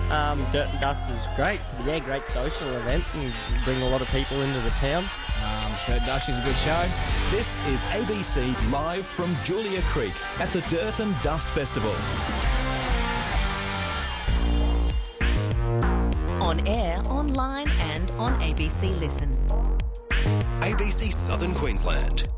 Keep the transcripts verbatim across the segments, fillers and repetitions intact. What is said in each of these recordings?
Um, Dirt and Dust is great. Yeah, great social event and bring a lot of people into the town. Um, Dirt and Dust is a good show. This is A B C live from Julia Creek at the Dirt and Dust Festival. On air, online and on A B C Listen. A B C Southern Queensland.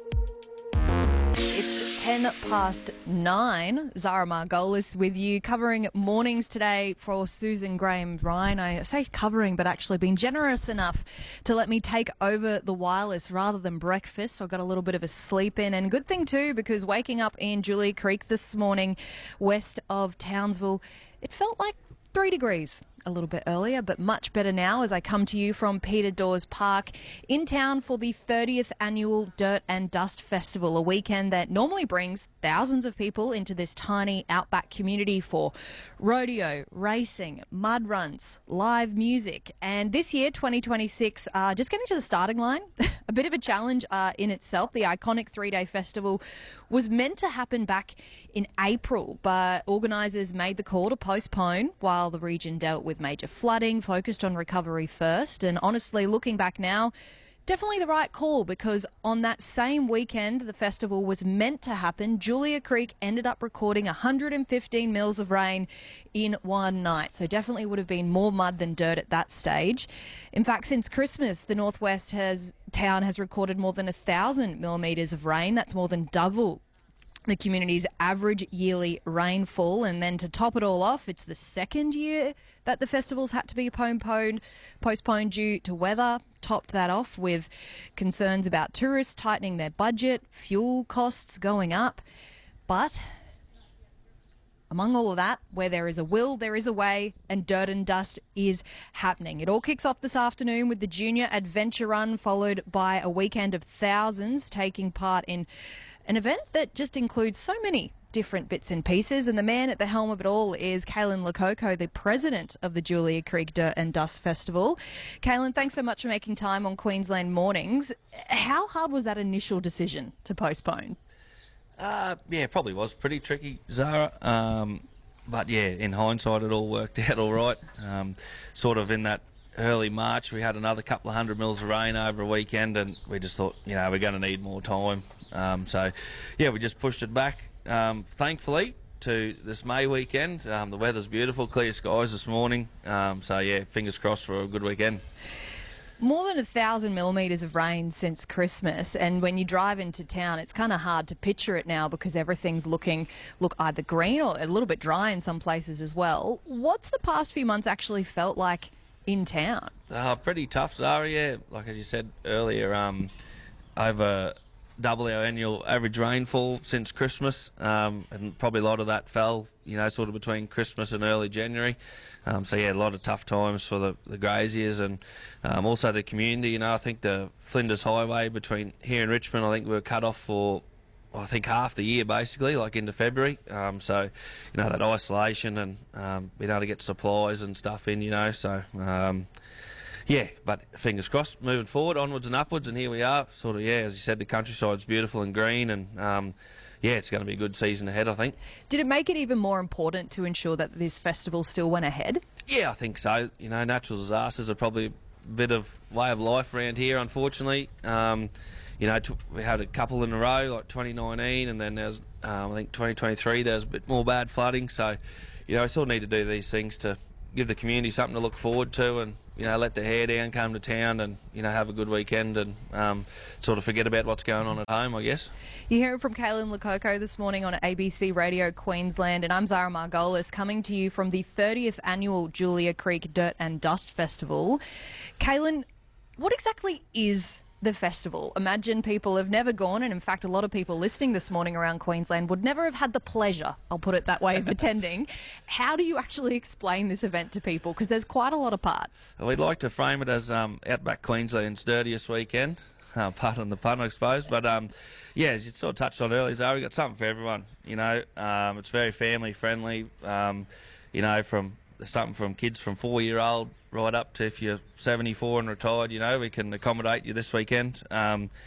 It's ten past nine. Zara Margolis with you, covering mornings today for Susan Graham Ryan. I say covering, but actually been generous enough to let me take over the wireless rather than breakfast. So I got a little bit of a sleep in, and good thing too, because waking up in Julia Creek this morning, west of Townsville, it felt like three degrees a little bit earlier, but much better now as I come to you from Peter Dawes Park in town for the thirtieth annual Dirt and Dust Festival, a weekend that normally brings thousands of people into this tiny outback community for rodeo, racing, mud runs, live music. And this year, twenty twenty-six, uh, just getting to the starting line, a bit of a challenge uh, in itself. The iconic three-day festival was meant to happen back in April, but organisers made the call to postpone while the region dealt with major flooding, focused on recovery first. And honestly, looking back now, definitely the right call, because on that same weekend the festival was meant to happen, Julia Creek ended up recording one hundred fifteen mils of rain in one night. So definitely would have been more mud than dirt at that stage. In fact, since Christmas, the Northwest has town has recorded more than a thousand millimetres of rain. That's more than double the community's average yearly rainfall. And then to top it all off, it's the second year that the festivals had to be postponed, postponed due to weather. Topped that off with concerns about tourists tightening their budget, fuel costs going up. But among all of that, where there is a will, there is a way, and Dirt and Dust is happening. It all kicks off this afternoon with the Junior Adventure Run, followed by a weekend of thousands taking part in an event that just includes so many different bits and pieces. And the man at the helm of it all is Kaylin Lococo, the president of the Julia Creek Dirt and Dust Festival. Kaylin, thanks so much for making time on Queensland Mornings. How hard was that initial decision to postpone? Uh, yeah, probably was pretty tricky, Zara. Um, but yeah, in hindsight, it all worked out all right. Um, sort of in that early March, we had another couple of hundred mils of rain over a weekend, and we just thought, you know, we're going to need more time. Um, so, yeah, we just pushed it back. Um, thankfully, to this May weekend, um, the weather's beautiful, clear skies this morning. Um, so, yeah, fingers crossed for a good weekend. More than a thousand millimetres of rain since Christmas, and when you drive into town, it's kind of hard to picture it now because everything's looking look either green or a little bit dry in some places as well. What's the past few months actually felt like in town? Uh, pretty tough, Zara, yeah. Like as you said earlier, um, over double our annual average rainfall since Christmas, um, and probably a lot of that fell, you know, sort of between Christmas and early January. Um, so, yeah, a lot of tough times for the, the graziers and um, also the community. You know, I think the Flinders Highway between here and Richmond, I think we were cut off for, I think, half the year, basically, like into February. Um, so, you know, that isolation and um, being able to get supplies and stuff in, you know, so... Um, Yeah, but fingers crossed, moving forward, onwards and upwards, and here we are. Sort of, yeah, as you said, the countryside's beautiful and green, and um, yeah, it's going to be a good season ahead, I think. Did it make it even more important to ensure that this festival still went ahead? Yeah, I think so. You know, natural disasters are probably a bit of way of life around here, unfortunately. Um, you know, t- we had a couple in a row, like twenty nineteen, and then there's, um, I think, twenty twenty-three, there was a bit more bad flooding. So, you know, we sort of need to do these things to give the community something to look forward to, and you know, let their hair down, come to town, and you know, have a good weekend, and um, sort of forget about what's going on at home, I guess. You hear it from Kaylin Lococo this morning on A B C Radio Queensland, and I'm Zara Margolis, coming to you from the thirtieth annual Julia Creek Dirt and Dust Festival. Kaylin, what exactly is the festival? Imagine people have never gone, and in fact a lot of people listening this morning around Queensland would never have had the pleasure, I'll put it that way, of attending. How do you actually explain this event to people? Because there's quite a lot of parts. We'd like to frame it as um, Outback Queensland's dirtiest weekend. Uh, pardon the pun, I suppose. But um, yeah, as you sort of touched on earlier, Zoe, we've got something for everyone. You know, um, it's very family friendly. Um, you know, from something from kids from four year old right up to if you're seventy-four and retired. You know, we can accommodate you this weekend. Um,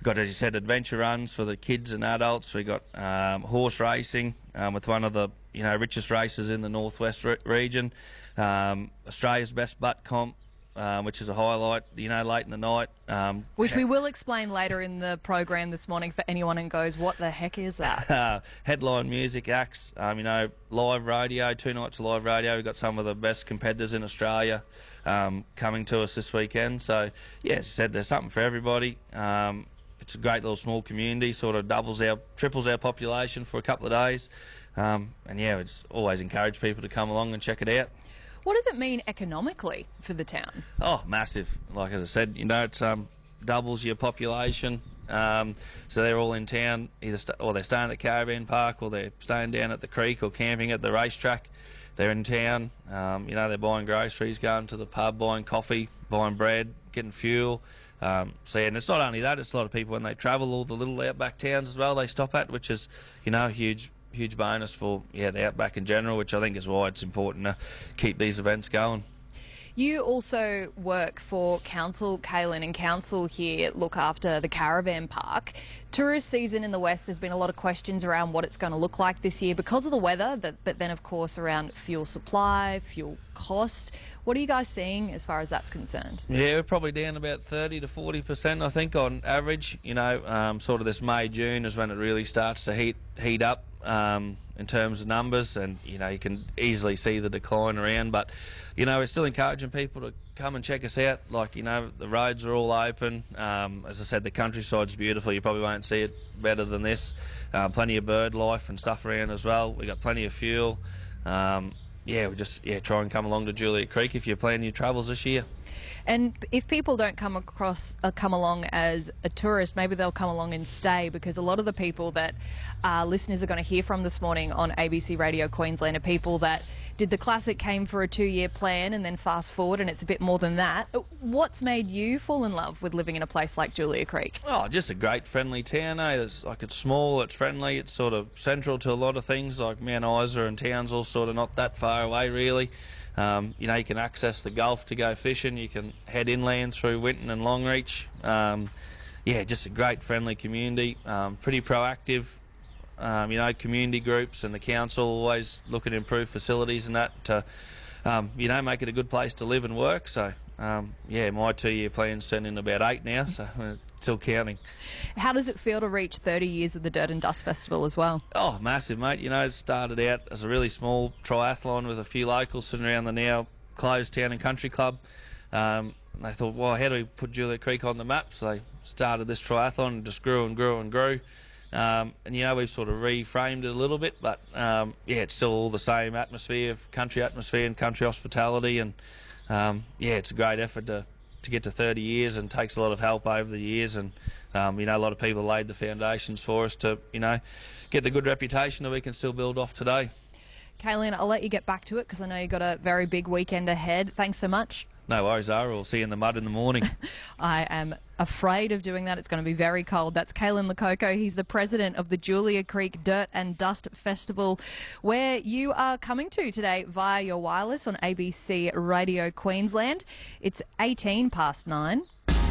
got, as you said, adventure runs for the kids and adults. We got um, horse racing um, with one of the you know richest races in the northwest re- region. Um, Australia's best butt comp, um, which is a highlight, you know, late in the night. Um, Which we will explain later in the program this morning for anyone who goes, what the heck is that? Uh, headline music acts, um, you know, live radio, two nights of live radio. We've got some of the best competitors in Australia um, coming to us this weekend. So, yeah, as I said, there's something for everybody. Um, it's a great little small community, sort of doubles our, triples our population for a couple of days. Um, and, yeah, we just always encourage people to come along and check it out. What does it mean economically for the town? Oh, massive. Like as I said, you know, it's um, doubles your population. Um, so they're all in town, either st- or they're staying at the caravan park, or they're staying down at the creek, or camping at the racetrack. They're in town. Um, you know, they're buying groceries, going to the pub, buying coffee, buying bread, getting fuel. Um, so yeah, and it's not only that; it's a lot of people when they travel, all the little outback towns as well. They stop at, which is, you know, a huge. huge bonus for yeah the outback in general, which I think is why it's important to keep these events going. You also work for Council, Kaylin, and Council here look after the caravan park. Tourist season in the west, there's been a lot of questions around what it's going to look like this year because of the weather, but, but then of course around fuel supply, fuel cost. What are you guys seeing as far as that's concerned? Yeah, we're probably down about thirty to forty percent, I think, on average. You know, um, sort of this May, June is when it really starts to heat heat up um, in terms of numbers, and you know you can easily see the decline around. But you know, we're still encouraging people to come and check us out. Like, you know, the roads are all open. Um, as I said, the countryside's beautiful. You probably won't see it better than this. Uh, plenty of bird life and stuff around as well. We got plenty of fuel. Um, yeah, we just yeah try and come along to Julia Creek if you're planning your travels this year. And if people don't come across, uh, come along as a tourist, maybe they'll come along and stay, because a lot of the people that uh, listeners are going to hear from this morning on A B C Radio Queensland are people that did the classic, came for a two-year plan, and then fast forward and it's a bit more than that. What's made you fall in love with living in a place like Julia Creek? Oh, just a great, friendly town, eh? It's like it's small, it's friendly, it's sort of central to a lot of things, like Mount Isa and Townsville, sort of not that far away, really. Um, you know, you can access the Gulf to go fishing. You can head inland through Winton and Longreach. Um, yeah, just a great, friendly community. Um, pretty proactive. Um, you know, community groups and the council always looking to improve facilities and that to, um, you know, make it a good place to live and work. So, um, yeah, my two-year plan's turned in about eight now, so uh, still counting. How does it feel to reach thirty years of the Dirt and Dust Festival as well? Oh, massive, mate. You know, it started out as a really small triathlon with a few locals sitting around the now closed Town and Country Club. Um, and they thought, well, how do we put Julia Creek on the map? So they started this triathlon and just grew and grew and grew. Um, and, you know, we've sort of reframed it a little bit, but, um, yeah, it's still all the same atmosphere, of country atmosphere and country hospitality. And, um, yeah, it's a great effort to, to get to thirty years, and takes a lot of help over the years. And, um, you know, a lot of people laid the foundations for us to, you know, get the good reputation that we can still build off today. Kaylin, I'll let you get back to it because I know you've got a very big weekend ahead. Thanks so much. No worries, Zara. We'll see you in the mud in the morning. I am afraid of doing that. It's going to be very cold. That's Kaylin Lococo. He's the president of the Julia Creek Dirt and Dust Festival, where you are coming to today via your wireless on A B C Radio Queensland. It's eighteen past nine.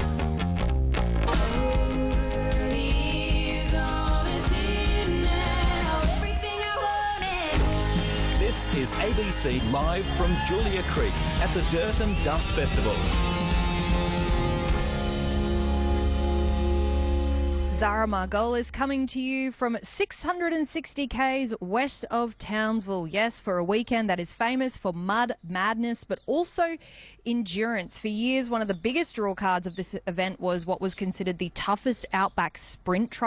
This is A B C live from Julia Creek at the Dirt and Dust Festival. Zara Margolis coming to you from six hundred sixty kays west of Townsville. Yes, for a weekend that is famous for mud madness, but also endurance. For years, one of the biggest draw cards of this event was what was considered the toughest outback sprint trial.